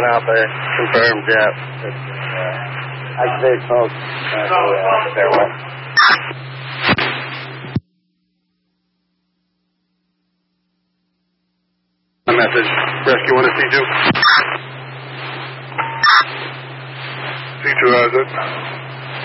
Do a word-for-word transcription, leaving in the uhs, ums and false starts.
one out there confirmed, yeah. Uh, activated smoke. Uh, stairwell. A message. Rescue one to C two. C two has it.